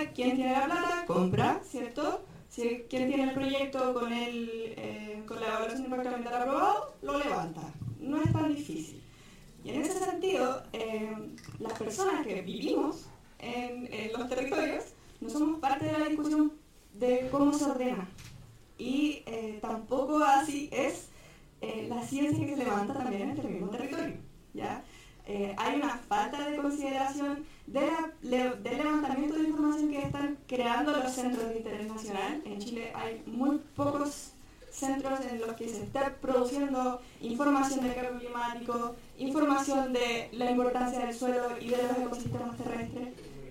quien tiene la plata compra, ¿cierto? Si quien tiene el proyecto con la evaluación de impacto ambiental aprobado, lo levanta. No es tan difícil. Y en ese sentido, las personas que vivimos en los territorios no somos parte de la discusión de cómo se ordena. Y tampoco así es la ciencia que se levanta también en este mismo territorio, ¿ya? Hay una falta de consideración del levantamiento de información que están creando los centros de interés nacional. En Chile hay muy pocos centros en los que se está produciendo información del cambio climático, información de la importancia del suelo y de los ecosistemas terrestres.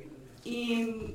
Y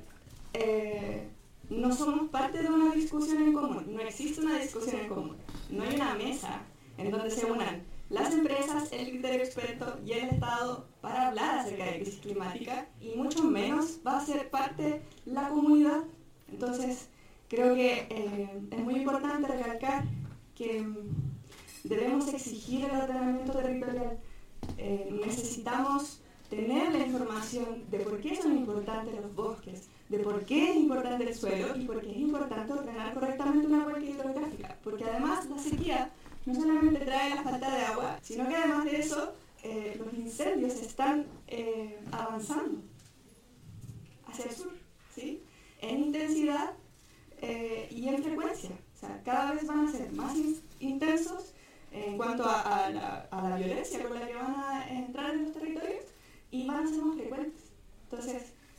no somos parte de una discusión en común, no existe una discusión en común, no hay una mesa en donde se unan las empresas, el criterio experto y el Estado para hablar acerca de crisis climática, y mucho menos va a ser parte la comunidad. Entonces, creo que es muy importante recalcar que debemos exigir el ordenamiento territorial. Necesitamos tener la información de por qué son importantes los bosques, de por qué es importante el suelo y por qué es importante ordenar correctamente una cuenca hidrográfica. Porque además la sequía no solamente trae la falta de agua, sino que además de eso los incendios están avanzando hacia el sur, ¿sí? En intensidad y en frecuencia. O sea, cada vez van a ser más intensos en cuanto a la violencia con la que van a entrar en los territorios, y van a ser más frecuentes. Entonces,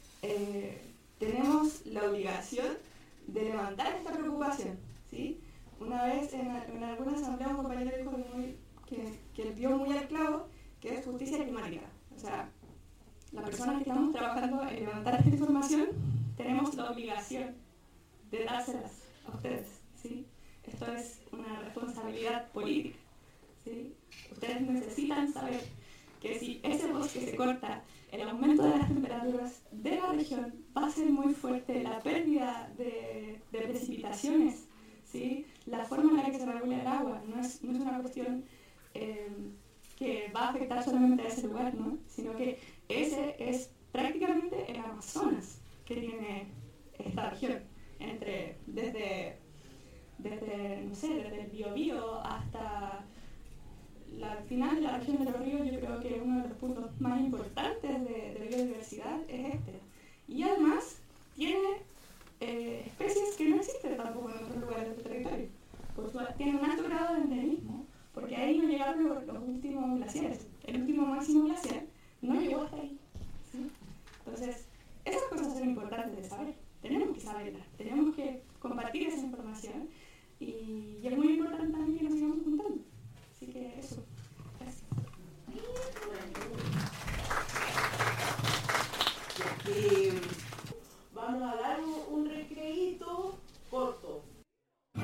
tenemos la obligación de levantar esta preocupación, ¿sí? Una vez en alguna asamblea un compañero dijo que vio muy al clavo, que es justicia climática. O sea, las personas que estamos trabajando en levantar esta información tenemos la obligación de dárselas a ustedes, ¿sí? Esto es una responsabilidad política, ¿sí? Ustedes necesitan saber que si ese bosque se corta, el aumento de las temperaturas de la región va a ser muy fuerte, la pérdida de precipitaciones, ¿sí? La forma en la que se regula el agua no es una cuestión que va a afectar solamente a ese lugar, ¿no? Sino que ese es prácticamente el Amazonas que tiene esta región, desde el Biobío hasta al final de la región de los ríos. Yo creo que uno de los puntos más importantes de biodiversidad es este. Y además tiene especies que no existen tampoco en otros lugares del territorio. Tiene un alto grado de endemismo, porque ahí no llegaron los últimos glaciares. El último máximo glaciar no llegó hasta ahí, ¿sí? Entonces, esas cosas son importantes de saber. Tenemos que saberlas, tenemos que compartir esa información, y es muy